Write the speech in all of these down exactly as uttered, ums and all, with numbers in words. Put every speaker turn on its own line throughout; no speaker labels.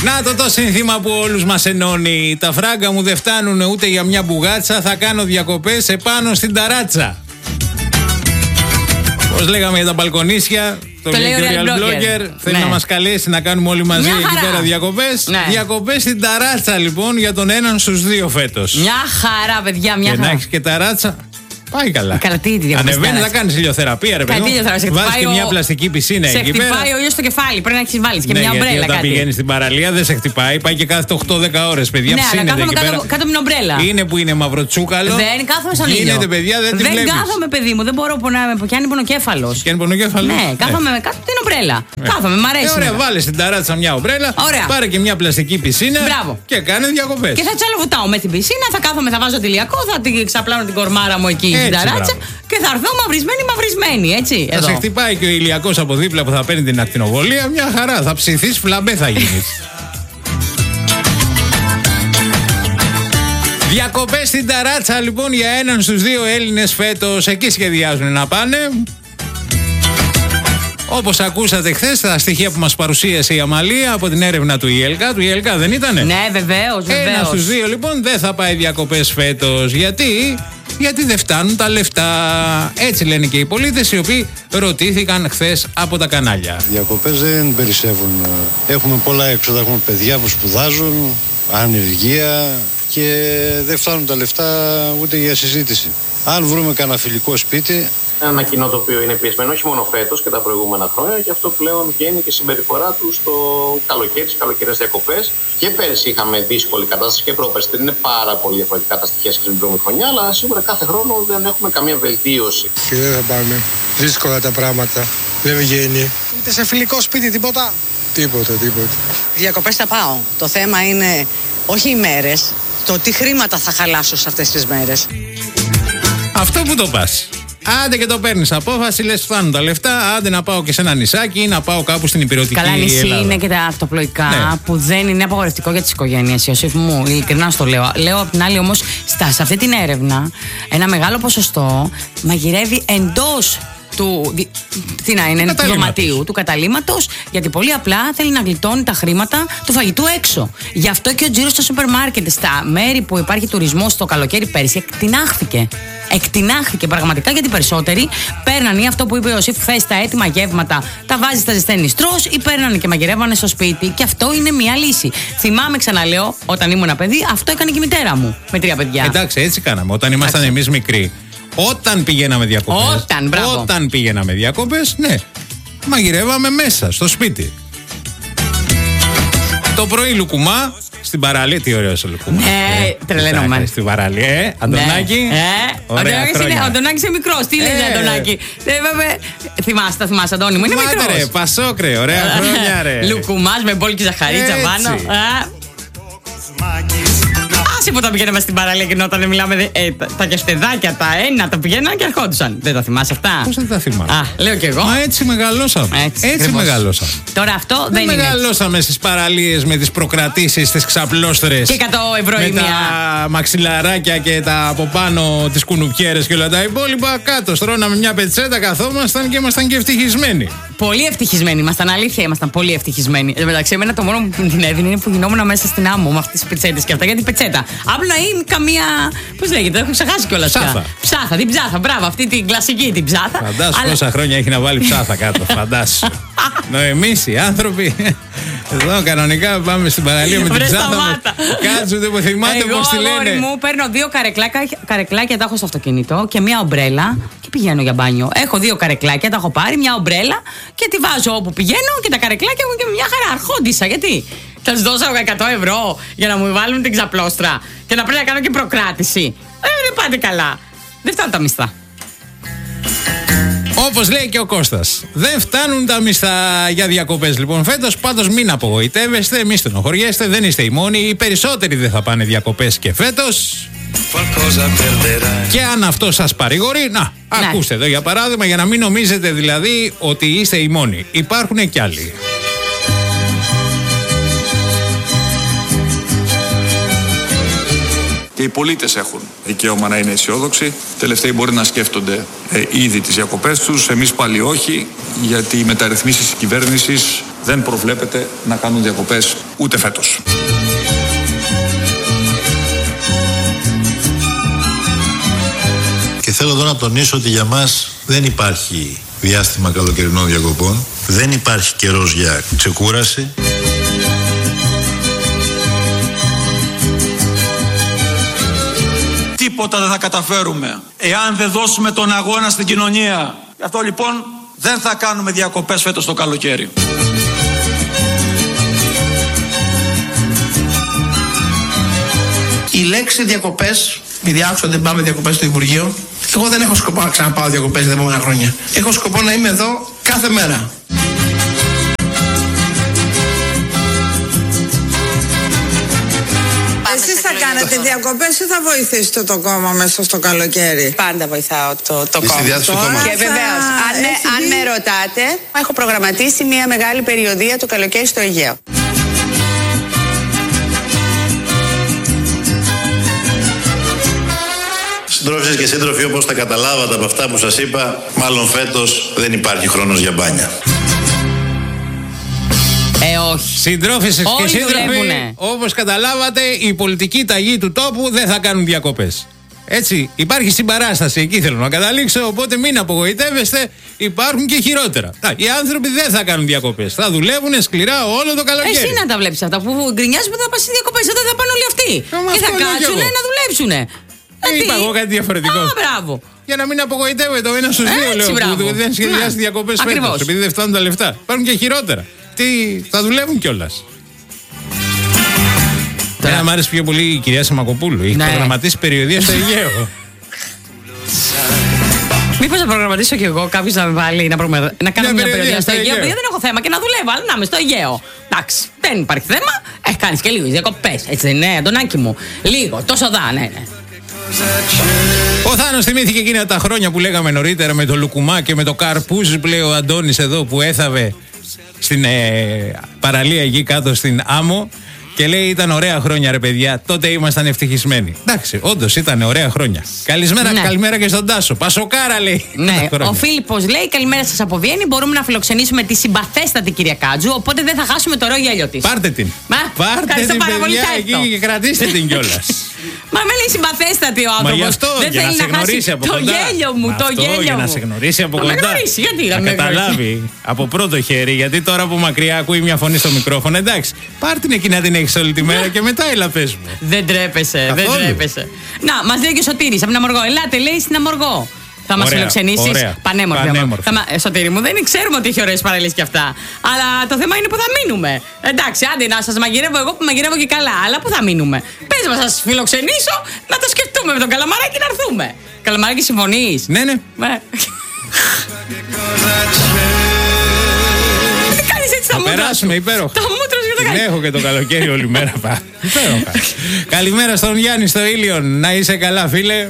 Να το το σύνθημα που όλους μας ενώνει. Τα φράγκα μου δεν φτάνουν ούτε για μια μπουγάτσα. Θα κάνω διακοπές επάνω στην ταράτσα. Πώς λέγαμε για τα μπαλκονίσια. Το, το λέει ο Real Blogger. Θέλει ναι. να μας καλέσει να κάνουμε όλοι μαζί εκεί πέρα διακοπές. Ναι. Διακοπές στην ταράτσα λοιπόν για τον έναν στους δύο φέτος.
Μια χαρά, παιδιά, μια
και
χαρά.
Να έχεις και ταράτσα. Πάει καλά.
Ανεβαίνει,
θα κάνει ηλιοθεραπεία, ρε παιδί. Βάζει και μια πλαστική πισίνα
σε
εκεί πέρα.
Σε χτυπάει ο ήλιος στο κεφάλι. Πρέπει να έχεις βάλει και
ναι,
μια ομπρέλα.
Όταν πηγαίνει στην παραλία δεν σε χτυπάει. Πάει και κάθεται οκτώ δέκα ώρες, παιδιά.
Ναι, αλλά κάθομαι κάτω, κάτω από την ομπρέλα.
Είναι που είναι μαυροτσούκαλο.
Δεν κάθομαι στον ήλιο.
Γίνεται, παιδιά, δεν τη βλέπεις.
Δεν κάθομαι, παιδί μου. Δεν μπορώ να με πιάνει πονοκέφαλος.
Πιάνει πονοκέφαλο.
Ναι, κάθομαι με κάτω την ομπρέλα. Κάθομαι, μ' αρέσει.
Ωραία, βάλε στην ταράτσα μια ομπρέλα. Πάρε και μια πλαστική πισίνα. Και κάνε διακοπές.
Και θα τσαλοβουτάω με την πισίνα, θα κάθομαι, θα βάζω τηλιακό, θα την ξαπλώνω την κορμάρα μου εκεί στην ταράτσα. Και θα έρθω μαυρισμένη, μαυρισμένη, έτσι.
Θα εδώ. Σε χτυπάει και ο ηλιακός από δίπλα που θα παίρνει την ακτινοβολία. Μια χαρά, θα ψηθείς, φλαμπέ θα γίνεις. Διακοπές στην ταράτσα λοιπόν για έναν στους δύο Έλληνες φέτος. Εκεί σχεδιάζουν να πάνε. Όπως ακούσατε χθες, τα στοιχεία που μας παρουσίασε η Αμαλία από την έρευνα του ι ελ κέι. Του ι ελ κέι δεν ήτανε?
Ναι, βεβαίως, βεβαίως.
Ένας στους δύο λοιπόν δεν θα πάει διακοπές φέτος. Γιατί? Γιατί δεν φτάνουν τα λεφτά. Έτσι λένε και οι πολίτες οι οποίοι ρωτήθηκαν χθες από τα κανάλια.
Οι διακοπές δεν περισσεύουν. Έχουμε πολλά έξοδα, έχουμε παιδιά που σπουδάζουν, ανεργία και δεν φτάνουν τα λεφτά ούτε για συζήτηση. Αν βρούμε κανένα φιλικό σπίτι.
Ένα κοινό το οποίο είναι πιεσμένο όχι μόνο φέτος και τα προηγούμενα χρόνια, και αυτό πλέον βγαίνει και η συμπεριφορά του στο καλοκαίρι, στις καλοκαιρινές διακοπές. Και πέρσι είχαμε δύσκολη κατάσταση και πρόπερσι. Είναι πάρα πολύ διαφορετικά τα στοιχεία σχετικά με την προηγούμενη χρονιά, αλλά σίγουρα κάθε χρόνο δεν έχουμε καμία βελτίωση.
Και δεν θα πάμε. Δύσκολα τα πράγματα. Δεν βγαίνει. Ούτε σε φιλικό σπίτι, τίποτα. Τίποτα, τίποτα.
Διακοπές θα πάω. Το θέμα είναι όχι οι μέρες, το τι χρήματα θα χαλάσω σε αυτές τις μέρες.
Αυτό που το πας. Άντε και το παίρνεις απόφαση, λες φτάνουν τα λεφτά. Άντε να πάω και σε ένα νησάκι ή να πάω κάπου στην υπηρετική Ελλάδα.
Καλά, νησί είναι και τα αυτοπλοϊκά, ναι, που δεν είναι απαγορευτικό για τις οικογένειες. Ιωσήφ μου, ειλικρινά στο λέω. Λέω απ' την άλλη όμως, στα, σε αυτή την έρευνα, ένα μεγάλο ποσοστό μαγειρεύει εντός του, τι να είναι, του δωματίου, του καταλήμματος, γιατί πολύ απλά θέλει να γλιτώνει τα χρήματα του φαγητού έξω. Γι' αυτό και ο τζίρος στα σούπερ μάρκετ, στα μέρη που υπάρχει τουρισμός το καλοκαίρι πέρσι, εκτινάχθηκε. Εκτινάχθηκε πραγματικά, γιατί περισσότεροι παίρναν ή αυτό που είπε ο Ιωσήφ χθες, τα έτοιμα γεύματα, τα βάζεις, τα ζεσταίνεις, τρως, ή παίρνανε και μαγειρεύανε στο σπίτι. Και αυτό είναι μια λύση. Θυμάμαι, ξαναλέω, όταν ήμουν παιδί, αυτό έκανε και η μητέρα μου με τρία παιδιά.
Εντάξει, έτσι κάναμε. Όταν ήμασταν εμείς μικροί. Όταν πηγαίναμε διακοπές.
Όταν, μπράβο.
Όταν πήγαιναμε διακοπές, ναι. Μαγειρεύαμε μέσα, στο σπίτι. Το πρωί λουκουμά, στην παραλία. Τι ωραίο ο λουκουμά.
Ναι, ε, τρελαίνομαι.
Στην παραλία, ε, Αντωνάκη.
Ναι. Ε, ο Αντωνάκης είναι μικρός. Τι λες, ε, Αντωνάκη. Ε, βέβαια, θυμάσαι, θα θυμάσαι, Αντώνη μου, είναι
Μάτε,
μικρός.
Ρε, πασόκρε, ωραία χρόνια, ρε.
Λουκουμάς με μπόλικη ζαχαρίτσα πάνω. Άσε που τα πηγαίναμε στην παραλία και όταν μιλάμε, ε, τα, τα κεφτεδάκια, τα ένα, τα πηγαίναν και ερχόντουσαν. Δεν τα θυμάσαι αυτά?
Πώς δεν τα θυμάμαι?
Α, λέω κι εγώ.
Μα έτσι μεγαλώσαμε. Έτσι, έτσι μεγαλώσαμε.
Τώρα αυτό δεν,
δεν
είναι.
Μεγαλώσαμε στις παραλίες με τις προκρατήσεις, τις ξαπλώστρες.
Και εκατό ευρώ η μία.
Με τα μαξιλαράκια και τα από πάνω τις κουνουπιέρες και όλα τα υπόλοιπα. Κάτω στρώναμε μια πετσέτα, καθόμασταν και ήμασταν και ευτυχισμένοι.
Πολύ ευτυχισμένοι ήμασταν, αλήθεια ήμασταν πολύ ευτυχισμένοι. Εν μεταξύ, εμένα το μόνο που την έδινε είναι που γινόμουν μέσα στην άμμο με αυτές τις πετσέτες και αυτά. Γιατί πετσέτα. Απλά ή καμία. Πώς λέγεται, έχω ξεχάσει κιόλας.
Ψάθα.
Ψάθα, την ψάθα, μπράβο, αυτή την κλασική την ψάθα.
Φαντάσου αλλά... πόσα χρόνια έχει να βάλει ψάθα κάτω. Φαντάσου. Ενώ εμείς οι άνθρωποι. Εδώ κανονικά πάμε στην παραλία με την ψάθα. Κάτσετε που θυμάται πώς τη λένε.
Εγώ μου παίρνω δύο καρεκλάκια, καρεκλάκια τα έχω στο αυτοκίνητο και μία ομπρέλα και πηγαίνω για μπάνιο. Έχω δύο καρεκλάκια, τα έχω πάρει, μια ομπρέλα και τη βάζω όπου πηγαίνω και τα καρεκλάκια μου και μια χαρά. Αρχόντισα, γιατί θα τους δώσω εκατό ευρώ για να μου βάλουν την ξαπλώστρα και να πρέπει να κάνω και προκράτηση. Ε, δεν πάτε καλά. Δεν φτάνουν τα μισθά.
Όπως λέει και ο Κώστας, δεν φτάνουν τα μισθά για διακοπές λοιπόν φέτος. Πάντως μην απογοητεύεστε, μη στενοχωριέστε, δεν είστε οι μόνοι. Οι περισσότεροι δεν θα πάνε διακοπές και φέτος. Και αν αυτό σας παρηγορεί, να, ναι. Ακούστε εδώ για παράδειγμα, για να μην νομίζετε δηλαδή ότι είστε οι μόνοι. Υπάρχουν και άλλοι.
Και οι πολίτες έχουν δικαίωμα να είναι αισιόδοξοι. Τελευταίοι μπορεί να σκέφτονται ε, ήδη τις διακοπές τους. Εμείς πάλι όχι, γιατί οι μεταρρυθμίσεις της κυβέρνησης δεν προβλέπεται να κάνουν διακοπές ούτε φέτος.
Και θέλω εδώ να τονίσω ότι για μας δεν υπάρχει διάστημα καλοκαιρινών διακοπών, δεν υπάρχει καιρός για ξεκούραση.
Τίποτα δεν θα καταφέρουμε εάν δεν δώσουμε τον αγώνα στην κοινωνία. Γι' αυτό λοιπόν δεν θα κάνουμε διακοπές φέτος το καλοκαίρι.
Η λέξη διακοπές, επειδή άκουσα ότι δεν πάμε διακοπές στο Υπουργείο, εγώ δεν έχω σκοπό να ξαναπάω διακοπές τα επόμενα χρόνια. Έχω σκοπό να είμαι εδώ κάθε μέρα.
Εσείς θα κάνετε διακοπές ή θα βοηθήσετε το κόμμα μέσα στο καλοκαίρι?
Πάντα βοηθάω το, το κόμμα. Και βεβαίως, αν, με, αν με ρωτάτε, έχω προγραμματίσει μια μεγάλη περιοδία το καλοκαίρι στο Αιγαίο.
Συντρόφισσες και σύντροφοι, όπως τα καταλάβατε από αυτά που σας είπα, μάλλον φέτος δεν υπάρχει χρόνος για μπάνια.
Ε, όχι.
Συντρόφισσες και σύντροφοι, όπως καταλάβατε, η πολιτική ταγή του τόπου δεν θα κάνουν διακοπές. Έτσι, υπάρχει συμπαράσταση, εκεί θέλω να καταλήξω. Οπότε μην απογοητεύεστε, υπάρχουν και χειρότερα. Οι άνθρωποι δεν θα κάνουν διακοπές. Θα δουλεύουν σκληρά όλο το καλοκαίρι.
Εσύ να τα βλέπεις αυτά που γκρινιάζουν που θα πας στις διακοπές. Εδώ θα πάνε όλοι αυτοί.
Ε,
και θα κάτσουν να δουλέψουν.
Είπα εγώ κάτι διαφορετικό.
Α, μπράβο.
Για να μην απογοητεύεται ο ένας στους δύο, λέω,
μπράβο.
που δεν σχεδιάζει διακοπές φέτος, επειδή δεν φτάνουν τα λεφτά. Υπάρχουν και χειρότερα. Τι, θα δουλεύουν κιόλας. Εμένα μ' άρεσε πιο πολύ η κυρία Σαμακοπούλου. Έχει ναι. προγραμματίσει περιοδία στο Αιγαίο.
Μήπως θα προγραμματίσω κι εγώ κάποιος να με βάλει να, προγραμμα... να κάνω μια, μια περιοδία στο Αιγαίο, επειδή δεν έχω θέμα και να δουλεύω, αλλά να είμαι στο Αιγαίο. Εντάξει, δεν υπάρχει θέμα. Έχει κάνει και λίγο διακοπές. Έτσι δεν είναι, Αντωνάκη μου? Λίγο, τόσο δά, ναι, ναι.
Ο Θάνος θυμήθηκε εκείνα τα χρόνια που λέγαμε νωρίτερα με το Λουκουμά και με το Καρπούζ που λέει ο Αντώνης εδώ που έθαβε στην ε, παραλία εκεί κάτω στην Άμμο. Και λέει ήταν ωραία χρόνια ρε παιδιά, τότε ήμασταν ευτυχισμένοι. Εντάξει, όντως ήταν ωραία χρόνια. Καλησπέρα, ναι. Καλημέρα και στον Τάσο. Πασοκάρα λέει.
Ναι, ο Φίλιππος λέει καλημέρα σας από Βιέννη. Μπορούμε να φιλοξενήσουμε τη συμπαθέστατη κυρία Κάτζου, οπότε δεν θα χάσουμε το ωραίο γέλιο της.
Πάρτε την.
Μα,
πάρτε την παιδιά εκεί και κρατήστε την κιόλας.
Μα με λέει συμπαθέστατη ο άνθρωπος.
Μα γι' αυτό,
δεν
για
θέλει
να σε
να
γνωρίσει από
το
κοντά.
γέλιο μου, το
αυτό,
γέλιο
για
μου.
να σε γνωρίσει από
να
κοντά.
Με γνωρίσει, γιατί να,
να
με
καταλάβει από πρώτο χέρι, γιατί τώρα από μακριά ακούει μια φωνή στο μικρόφωνο. Εντάξει, πάρ' την εκεί να την έχεις όλη τη μέρα και μετά έλα πες μου.
Δεν τρέπεσαι, δεν τρέπεσαι. Να, μας λέει και ο Σωτήρης από την Αμοργό. Ελάτε, λέει στην Αμοργό. Θα μας φιλοξενήσεις. Πανέμορφη. Πανέμορφη. Θα, Σωτήρη μου, δεν ξέρουμε ότι έχει ωραίες παραλίες κι αυτά. Αλλά το θέμα είναι που θα μείνουμε. Εντάξει, άντε να σας μαγειρεύω εγώ που μαγειρεύω και καλά. Αλλά που θα μείνουμε? Πες μας, σας φιλοξενήσω, να το σκεφτούμε με τον Καλαμαράκι να έρθουμε. Καλαμαράκι, συμφωνείς?
Ναι, ναι.
Θα
περάσουμε υπέροχα.
Τα μούτρας για το καλοκαίρι.
Έχω και το καλοκαίρι όλη μέρα. Υπέροχα. Καλημέρα στον Γιάννη στο Ήλιον. Να είσαι καλά, φίλε.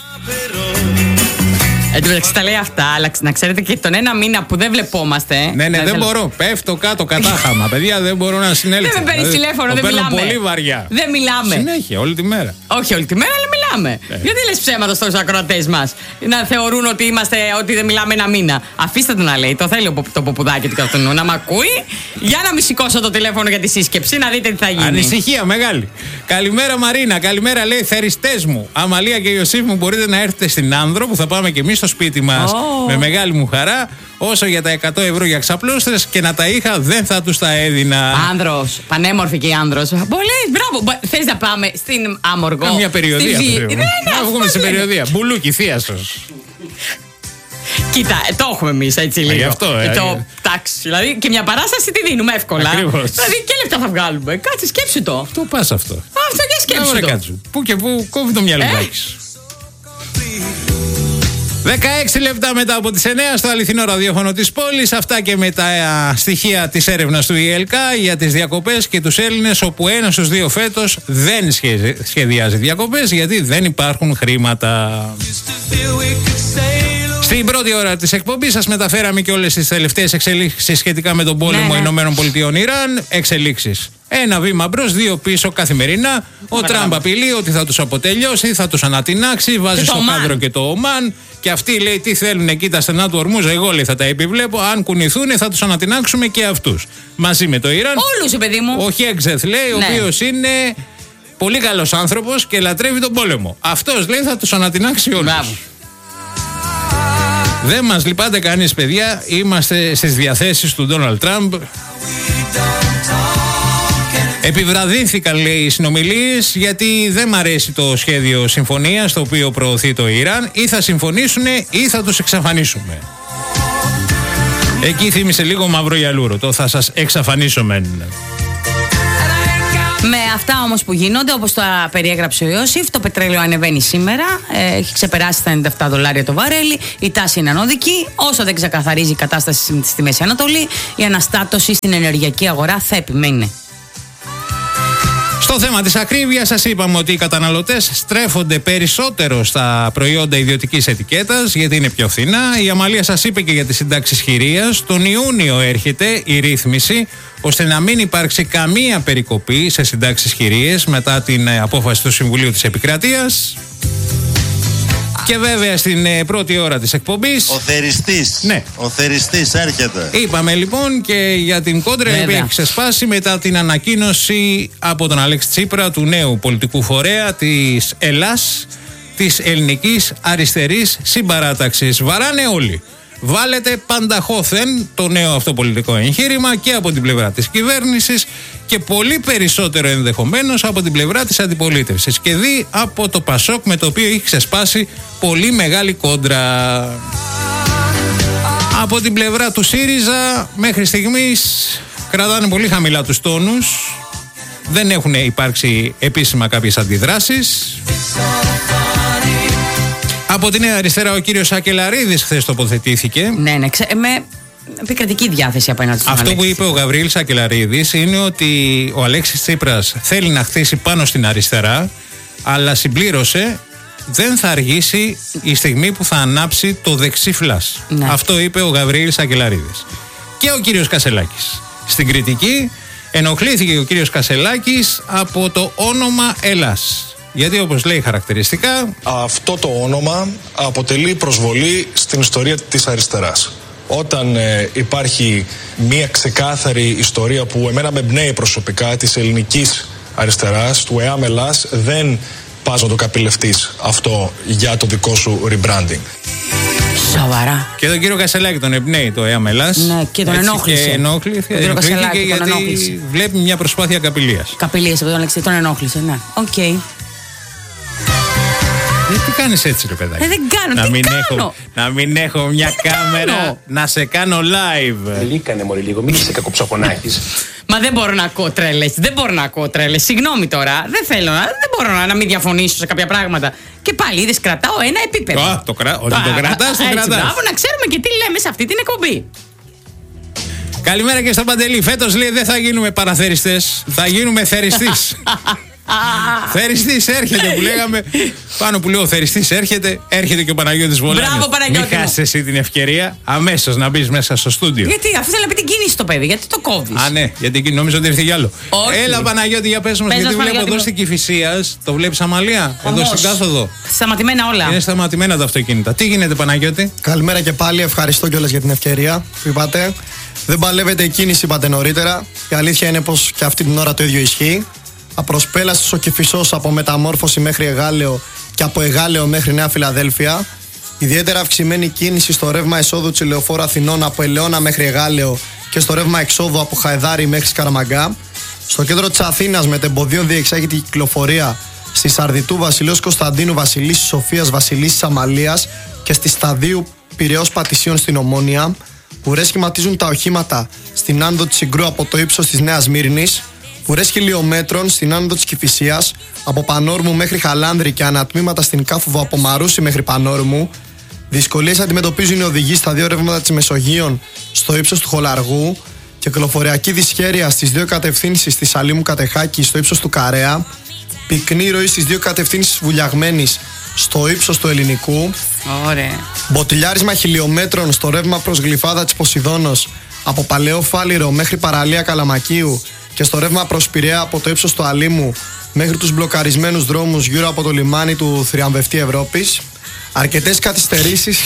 Εν τω μεταξύ τα λέει αυτά, αλλά να ξέρετε και τον ένα μήνα που δεν βλεπόμαστε.
Ναι, ναι, δεν θέλω... μπορώ. Πέφτω κάτω κατάχαμα. Παιδιά, δεν μπορώ να συνέλθω.
Δεν με παίρνει τηλέφωνο, δεν μιλάμε.
Πολύ βαριά.
Δεν μιλάμε.
Συνέχεια, όλη τη μέρα.
Όχι όλη τη μέρα, αλλά μιλάμε. Ε. Γιατί λες ψέματα στους ακροατές μας? Να θεωρούν ότι είμαστε, ότι δεν μιλάμε ένα μήνα. Αφήστε το να λέει. Το θέλει το ποπουδάκι του καθενού να μ' ακούει. Για να μην σηκώσω το τηλέφωνο για τη σύσκεψη, να δείτε τι θα γίνει.
Ανησυχία μεγάλη. Καλημέρα Μαρίνα, καλημέρα λέει θεριστές μου. Αμαλία και Ιωσήφ μου, μπορείτε να έρθετε στην Άνδρο που θα πάμε και εμείς στο σπίτι μας oh. με μεγάλη μου χαρά. Όσο για τα εκατό ευρώ για ξαπλώστρες και να τα είχα, δεν θα τους τα έδινα.
Άνδρος, πανέμορφη και η Άνδρος. Πολύ, μπράβο. Θες να πάμε στην Αμοργό?
Μια περιοδία. Να βγούμε στην περιοδία. Μπουλούκι, θίασος.
Κοίτα, το έχουμε εμείς έτσι λίγο.
Γι' αυτό, ε,
το, τάξη, δηλαδή και μια παράσταση τη δίνουμε εύκολα.
Ακριβώς.
Δηλαδή και λεφτά θα βγάλουμε. Κάτσε, σκέψου το.
Το πας αυτό.
Αυτό και σκέψου το.
Κάτσου. Πού και πού κόβει το μυαλουδάκι σου. δεκαέξι λεπτά μετά από τις εννιά στο αληθινό ραδιόφωνο της πόλης. Αυτά και με τα στοιχεία της έρευνας του ι ελ κέι για τις διακοπές και τους Έλληνες, όπου ένας στους δύο φέτος δεν σχεδιάζει διακοπές γιατί δεν υπάρχουν χρήματα. Στην πρώτη ώρα της εκπομπής σας μεταφέραμε και όλες τις τελευταίες εξελίξεις σχετικά με τον πόλεμο ναι, Ηνωμένων Πολιτειών Ιράν. Εξελίξεις. Ένα βήμα μπρος, δύο πίσω καθημερινά. Ο Τραμπ απειλεί ότι θα τους αποτελειώσει, θα τους ανατινάξει, βάζει στο κάδρο και το Ομάν. Και αυτοί λέει τι θέλουν εκεί τα στενά του ορμούς. Εγώ λέει θα τα επιβλέπω. Αν κουνηθούν θα τους ανατινάξουμε και αυτούς. Μαζί με το Ιράν.
Όλους, παιδί μου.
Ο Χέγξεθ λέει, ναι. ο οποίος είναι πολύ καλός άνθρωπος και λατρεύει τον πόλεμο. Αυτός λέει θα τους ανατινάξει όλους. Μπράβο. Δεν μας λυπάται κανείς, παιδιά. Είμαστε στις διαθέσεις του Ντόναλντ Τραμπ. Επιβραδύνθηκαν, λέει, οι συνομιλίες γιατί δεν μ' αρέσει το σχέδιο συμφωνίας το οποίο προωθεί το Ιράν. Ή θα συμφωνήσουν ή θα τους εξαφανίσουμε. Εκεί θύμισε λίγο Μαυρογιαλούρο. Το θα σας εξαφανίσουμε.
Με αυτά όμως που γίνονται, όπως το περιέγραψε ο Ιώσιφ, το πετρέλαιο ανεβαίνει σήμερα, ε, έχει ξεπεράσει τα ενενήντα επτά δολάρια το βαρέλι, η τάση είναι ανωδική. Όσο δεν ξεκαθαρίζει η κατάσταση στη Μέση Ανατολή, η αναστάτωση στην ενεργειακή αγορά θα επιμένει.
Στο θέμα της ακρίβειας σας είπαμε ότι οι καταναλωτές στρέφονται περισσότερο στα προϊόντα ιδιωτικής ετικέτας γιατί είναι πιο φθηνά. Η Αμαλία σας είπε και για τις συντάξεις χειρίας. Τον Ιούνιο έρχεται η ρύθμιση ώστε να μην υπάρξει καμία περικοπή σε συντάξεις χειρίες μετά την απόφαση του Συμβουλίου της Επικρατείας. Και βέβαια στην ε, πρώτη ώρα της εκπομπής
ο θεριστής.
Ναι.
Ο θεριστής έρχεται.
Είπαμε λοιπόν και για την κόντρα που έχει ξεσπάσει μετά την ανακοίνωση από τον Αλέξη Τσίπρα του νέου πολιτικού φορέα της Ελλάς, της Ελληνικής Αριστερής Συμπαράταξης. Βαράνε όλοι. Βάλετε πανταχώθεν το νέο αυτό πολιτικό εγχείρημα και από την πλευρά της κυβέρνησης και πολύ περισσότερο ενδεχομένως από την πλευρά της αντιπολίτευσης και δει από το Πασόκ με το οποίο έχει ξεσπάσει πολύ μεγάλη κόντρα. Από την πλευρά του ΣΥΡΙΖΑ μέχρι στιγμής κρατάνε πολύ χαμηλά τους τόνους, δεν έχουν υπάρξει επίσημα κάποιες αντιδράσεις. Από την Νέα Αριστερά ο κύριος Σακελαρίδης χθες τοποθετήθηκε.
Ναι, ναι, ξε... με επικρατική διάθεση απέναντι στον
Αυτό
Αλέξη.
που είπε ο Γαβρίλης Σακελαρίδης είναι ότι ο Αλέξης Τσίπρας θέλει να χτίσει πάνω στην αριστερά, αλλά συμπλήρωσε δεν θα αργήσει η στιγμή που θα ανάψει το δεξί φλας. Ναι. Αυτό είπε ο Γαβρίλης Σακελαρίδης. Και ο κύριος Κασελάκης. Στην κριτική ενοχλήθηκε ο κύριος Κασελάκης από το όνομα Ελλάς. Γιατί όπως λέει χαρακτηριστικά,
αυτό το όνομα αποτελεί προσβολή στην ιστορία της αριστεράς. Όταν ε, υπάρχει μια ξεκάθαρη ιστορία που εμένα με εμπνέει προσωπικά της ελληνικής αριστεράς, του ΕΑΜ Ελλάς, δεν πας να το καπηλευτείς αυτό για το δικό σου rebranding.
Σοβαρά.
Και τον κύριο Κασελάκη τον εμπνέει το ΕΑΜ Ελλάς.
Ναι, και τον ενόχλησε.
Και ενόχλησε, τον κύριο Κασελάκη γιατί τον ενόχλησε. Βλέπει μια προσπάθεια καπηλείας.
Καπηλείας από τον Αλέξη, τον ενόχλησε, ναι. Οκ. Okay.
Τι κάνεις έτσι ρε παιδάκι?
Ε, δεν κάνω,
να
τι
μην
κάνω.
Έχω, να μην έχω μια τι κάμερα κάνω. Να σε κάνω live.
Λίκανε μωρή λίγο, μην είσαι κακοψοφωνάκης.
Μα δεν μπορώ να ακούω τρέλες, δεν μπορώ να ακούω τρέλες. Συγγνώμη τώρα, δεν θέλω να, δεν μπορώ να, να μην διαφωνήσω σε κάποια πράγματα. Και πάλι είδες κρατάω ένα επίπεδο.
Α, το, κρα... το, το κρατάς, το
έτσι,
κρατάς.
Μπράβο, να ξέρουμε και τι λέμε σε αυτή την εκπομπή.
Καλημέρα και στον Παντελή. Φέτος λέει δεν θα γίνουμε παραθεριστές, θα γίνουμε θεριστής. Θεριστής έρχεται που λέγαμε. Πάνω που λέω ο θεριστής έρχεται, έρχεται και ο Παναγιώτης Βολάνης.
Μπράβο, Παναγιώτη.
Μην χάσεις εσύ την ευκαιρία αμέσως να μπεις μέσα στο στούντιο.
Γιατί αυτό θέλει να πει την κίνηση το παιδί, γιατί το κόβεις?
Α, ναι, γιατί νόμιζα ότι ήρθε για άλλο.
Όχι.
Έλα, Παναγιώτη, για πες μας, γιατί βλέπω εδώ στην Κηφισίας. Το βλέπεις Αμαλία, εδώ στην κάθοδο.
Σταματημένα όλα.
Είναι σταματημένα τα αυτοκίνητα. Τι γίνεται, Παναγιώτη?
Καλημέρα και πάλι, ευχαριστώ κιόλας για την ευκαιρία που είπατε. Δεν παλεύεται η κίνηση, είπατε νωρίτερα. Η αλήθεια είναι πως και αυτή την ώρα το ίδιο ισχύει. Απροσπέλαστος ο Κηφισός από Μεταμόρφωση μέχρι Εγάλεο και από Εγάλεο μέχρι Νέα Φιλαδέλφια. Ιδιαίτερα αυξημένη κίνηση στο ρεύμα εισόδου της Λεωφόρου Αθηνών από Ελαιώνα μέχρι Εγάλεο και στο ρεύμα εξόδου από Χαϊδάρη μέχρι Σκαραμαγκά. Στο κέντρο της Αθήνας με τεμποδίων διεξάγεται η κυκλοφορία στη Σαρδιτού Βασιλέως Κωνσταντίνου Βασιλίσσης Σοφίας Βασιλίσσης Αμαλίας και στη Σταδίου Πειραιώς Πατησίων στην Ομόνια. Ουρές σχηματίζουν τα οχήματα στην άνοδο της Συγκρού από το ύψος της Νέας Μύρινης. Ουρές χιλιόμετρων στην άνοδο της Κηφισίας από Πανόρμου μέχρι Χαλάνδρη και ανατμήματα στην Κάφοβο από Μαρούσι μέχρι Πανόρμου. Δυσκολίες αντιμετωπίζουν οι οδηγοί στα δύο ρεύματα της Μεσογείων στο ύψος του Χολαργού. Κυκλοφοριακή δυσχέρεια στις δύο κατευθύνσεις της Σαλήμου Κατεχάκη στο ύψος του Καρέα. Πυκνή ροή στις δύο κατευθύνσεις Βουλιαγμένης στο ύψος του Ελληνικού.
Ωραία.
Μποτιλιάρισμα χιλιόμετρων στο ρεύμα προς Γλυφάδα της Ποσειδώνος από Παλαιό Φάληρο μέχρι παραλία Καλαμακίου και στο ρεύμα προς Πειραιά από το ύψος του Αλήμου μέχρι τους μπλοκαρισμένους δρόμους γύρω από το λιμάνι του θριαμβευτή Ευρώπης. Αρκετές καθυστερήσεις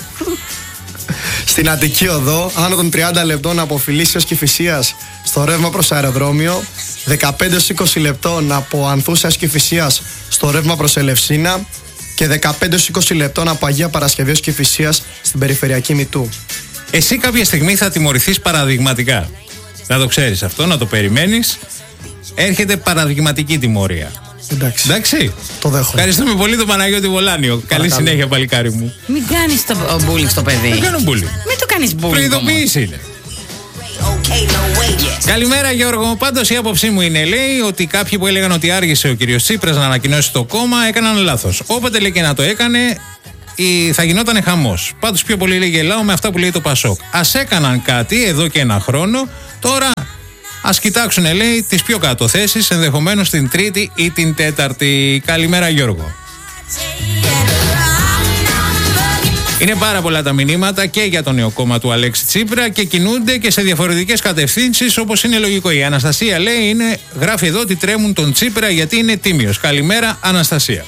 στην Αττική Οδό, άνω των τριάντα λεπτών από Φιλίσσιος Κηφισίας στο ρεύμα προς αεροδρόμιο, δεκαπέντε έως είκοσι λεπτών από Ανθούσας Κηφισίας στο ρεύμα προς Ελευσίνα και δεκαπέντε έως είκοσι λεπτών από Αγία Παρασκευής Κηφισίας στην περιφερειακή Μητού.
Εσύ κάποια στιγμή θα τιμωρηθείς παραδειγματικά. Να το ξέρεις αυτό, να το περιμένεις. Έρχεται παραδειγματική τιμωρία.
Εντάξει.
Εντάξει.
Το δέχομαι.
Ευχαριστούμε πολύ τον Παναγιώτη Βολάνιο. Καλή συνέχεια, παλικάρι μου.
Μην κάνεις το bullying στο παιδί.
Δεν κάνω bullying.
Μην το κάνεις bullying.
Προειδοποίηση είναι. Καλημέρα Γιώργο. Πάντως η άποψή μου είναι, λέει, ότι κάποιοι που έλεγαν ότι άργησε ο κύριος Τσίπρας να ανακοινώσει το κόμμα έκαναν λάθος. Όποτε λέει και να το έκανε, θα γινόταν χαμός. Πάντως πιο πολύ λέει γελάω με αυτά που λέει το Πασόκ. Ας έκαναν κάτι εδώ και ένα χρόνο, τώρα ας κοιτάξουν, λέει, τις πιο κάτω θέσεις, ενδεχομένως την Τρίτη ή την Τέταρτη. Καλημέρα Γιώργο. Είναι πάρα πολλά τα μηνύματα και για το νέο κόμμα του Αλέξη Τσίπρα και κινούνται και σε διαφορετικές κατευθύνσεις, όπως είναι λογικό. Η Αναστασία λέει, είναι, γράφει εδώ ότι τρέμουν τον Τσίπρα γιατί είναι τίμιος. Καλημέρα Αναστασία.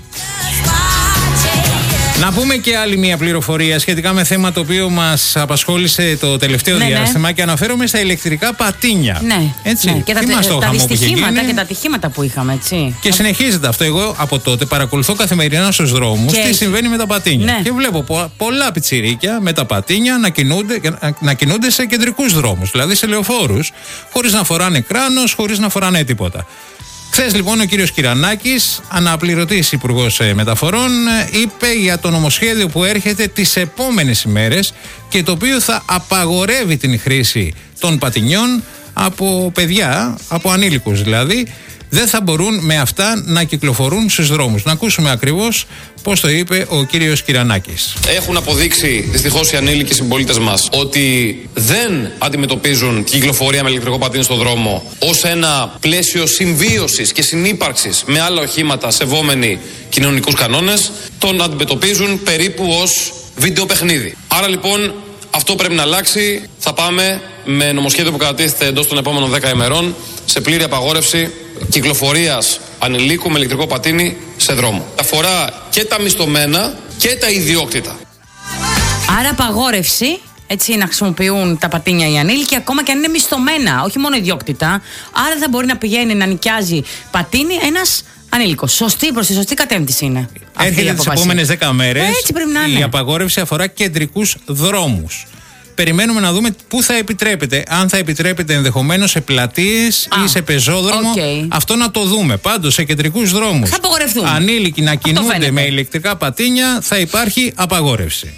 Να πούμε και άλλη μια πληροφορία σχετικά με θέμα το οποίο μας απασχόλησε το τελευταίο ναι, διάστημα ναι. και αναφέρομαι στα ηλεκτρικά πατίνια.
Ναι,
έτσι.
Ναι. Και τα, τα, τα δυστυχήματα και τα ατυχήματα που είχαμε, έτσι.
Και συνεχίζεται αυτό. Εγώ από τότε παρακολουθώ καθημερινά στους δρόμους τι συμβαίνει με τα πατίνια. Ναι. Και βλέπω πο, πολλά πιτσιρίκια με τα πατίνια να κινούνται, να κινούνται σε κεντρικούς δρόμους, δηλαδή σε λεωφόρους, χωρίς να φοράνε κράνος, χωρίς να φοράνε τίποτα. Χθες λοιπόν ο κύριος Κυρανάκης, αναπληρωτής υπουργός μεταφορών, είπε για το νομοσχέδιο που έρχεται τις επόμενες ημέρες και το οποίο θα απαγορεύει την χρήση των πατινιών από παιδιά, από ανήλικους δηλαδή. Δεν θα μπορούν με αυτά να κυκλοφορούν στους δρόμους. Να ακούσουμε ακριβώς πώς το είπε ο κύριος Κυρανάκης.
Έχουν αποδείξει δυστυχώς οι ανήλικοι συμπολίτες μας ότι δεν αντιμετωπίζουν την κυκλοφορία με ηλεκτρικό πατίνι στον δρόμο ως ένα πλαίσιο συμβίωσης και συνύπαρξης με άλλα οχήματα σεβόμενοι κοινωνικούς κανόνες. Τον αντιμετωπίζουν περίπου ως βίντεο παιχνίδι. Άρα λοιπόν αυτό πρέπει να αλλάξει. Θα πάμε με νομοσχέδιο που κατατίθεται εντός των επόμενων δέκα ημερών σε πλήρη απαγόρευση κυκλοφορίας ανηλίκου με ηλεκτρικό πατίνι σε δρόμο. Αφορά και τα μισθωμένα και τα ιδιόκτητα.
Άρα απαγόρευση, έτσι, να χρησιμοποιούν τα πατίνια οι ανήλικοι, ακόμα και αν είναι μισθωμένα, όχι μόνο ιδιόκτητα. Άρα θα μπορεί να πηγαίνει να νοικιάζει πατίνι ένας ανήλικος. Σωστή, προς τη σωστή κατεύθυνση είναι.
Έρχεται τις επόμενες δέκα μέρες.
Έτσι πρέπει να είναι.
Η απαγόρευση αφορά κεντρικούς δρόμους. Περιμένουμε να δούμε πού θα επιτρέπεται. Αν θα επιτρέπεται ενδεχομένως σε πλατείες ή σε πεζόδρομο. Okay. Αυτό να το δούμε. Πάντως σε κεντρικούς δρόμους.
Θα απαγορευτούν.
Ανήλικοι να κινούνται με ηλεκτρικά πατίνια, θα υπάρχει απαγόρευση.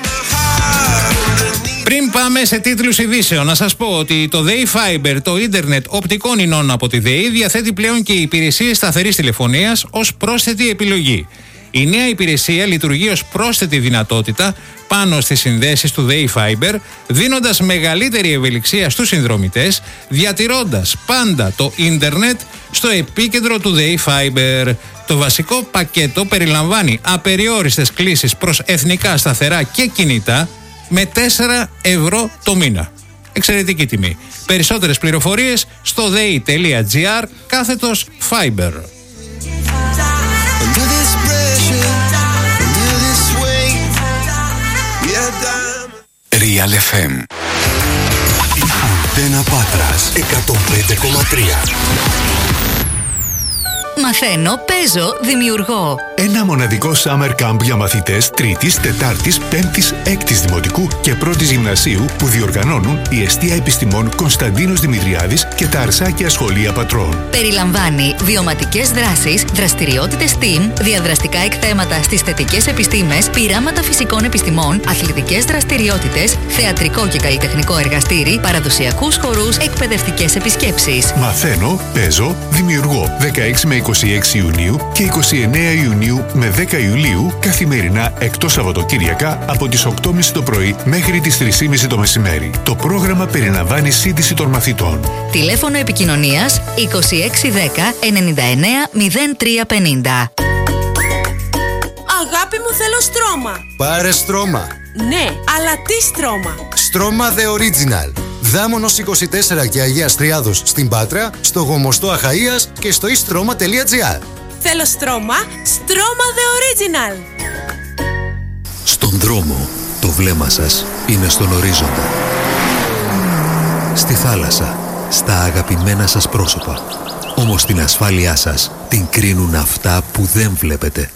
Πριν πάμε σε τίτλους ειδήσεων, να σας πω ότι το ΔΕΗ Fiber, το ίντερνετ οπτικών ινών από τη ΔΕΗ, διαθέτει πλέον και υπηρεσίες σταθερής τηλεφωνίας ως πρόσθετη επιλογή. Η νέα υπηρεσία λειτουργεί ως πρόσθετη δυνατότητα πάνω στις συνδέσεις του ΔΕΗ Fiber, δίνοντας μεγαλύτερη ευελιξία στους συνδρομητές, διατηρώντας πάντα το ίντερνετ στο επίκεντρο του ΔΕΗ Fiber. Το βασικό πακέτο περιλαμβάνει απεριόριστες κλήσεις προς εθνικά σταθερά και κινητά με τέσσερα ευρώ το μήνα. Εξαιρετική τιμή. Περισσότερες πληροφορίες στο dei.gr κάθετος Fiber.
Real εφ εμ. Αντένα Πάτρας εκατόν πέντε κόμμα τρία.
Μαθαίνω, παίζω, δημιουργώ.
Ένα μοναδικό summer camp για μαθητές τρίτης, τετάρτης, πέμπτης, έκτης δημοτικού και πρώτης γυμνασίου που διοργανώνουν η Εστία Επιστημών Κωνσταντίνος Δημητριάδης και τα Αρσάκια Σχολεία Πατρών.
Περιλαμβάνει βιωματικές δράσεις, δραστηριότητες STEAM, διαδραστικά εκθέματα στις θετικές επιστήμες, πειράματα φυσικών επιστημών, αθλητικές δραστηριότητες, θεατρικό και καλλιτεχνικό εργαστήρι, παραδοσιακούς χορούς, εκπαιδευτικές επισκέψεις.
Μαθαίνω, παίζω, δημιουργώ. δεκαέξι με είκοσι έξι Ιουνίου και είκοσι εννέα Ιουνίου με δέκα Ιουλίου, καθημερινά εκτός Σαββατοκύριακα από τις οκτώ και μισή το πρωί μέχρι τις τρεις και μισή το μεσημέρι. Το πρόγραμμα περιλαμβάνει σύντηση των μαθητών.
Τηλέφωνο επικοινωνίας είκοσι έξι δέκα ενενήντα εννέα μηδέν τρία πενήντα.
Αγάπη μου, θέλω στρώμα.
Πάρε στρώμα.
Ναι, αλλά τι στρώμα?
Στρώμα The Original. Δάμονος είκοσι τέσσερα και Αγίας Τριάδος στην Πάτρα, στο Γομοστό Αχαΐας και στο istρoma τελεία gr.
Θέλω στρώμα, στρώμα The Original.
Στον δρόμο, το βλέμμα σας είναι στον ορίζοντα. Στη θάλασσα, στα αγαπημένα σας πρόσωπα. Όμως την ασφάλειά σας την κρίνουν αυτά που δεν βλέπετε.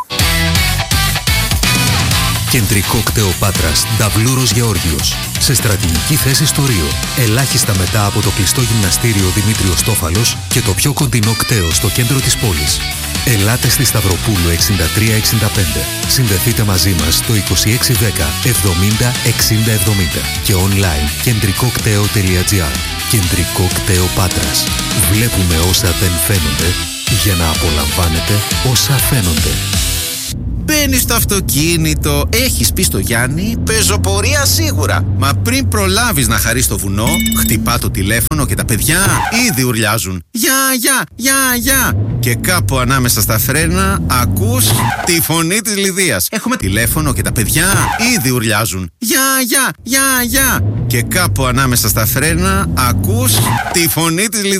Κεντρικό κτέο Πάτρας, Νταβλούρος Γεώργιος. Σε στρατηγική θέση στο Ρίο. Ελάχιστα μετά από το κλειστό γυμναστήριο Δημήτριος Τόφαλος και το πιο κοντινό κτέο στο κέντρο της πόλης. Ελάτε στη Σταυροπούλου εξήντα τρία εξήντα πέντε. Συνδεθείτε μαζί μας στο είκοσι έξι δέκα εβδομήντα εξήντα εβδομήντα και online κεντρικό κτέο τελεία gr. Κεντρικό κτέο Πάτρας. Βλέπουμε όσα δεν φαίνονται για να απολαμβάνετε όσα φαίνονται.
Μπαίνεις στο αυτοκίνητο, έχεις πει στο Γιάννη, πεζοπορία σίγουρα. Μα πριν προλάβεις να χαρείς το βουνό, χτυπά το τηλέφωνο και τα παιδιά ήδη ουρλιάζουν. Γεια, γεια, γεια, γεια. Και κάπου ανάμεσα στα φρένα ακούς τη φωνή της Λιδίας. Έχουμε τηλέφωνο και τα παιδιά ήδη ουρλιάζουν. Γεια, γεια, γεια, γεια. Και κάπου ανάμεσα στα φρένα ακούς τη φωνή της Λιδίας.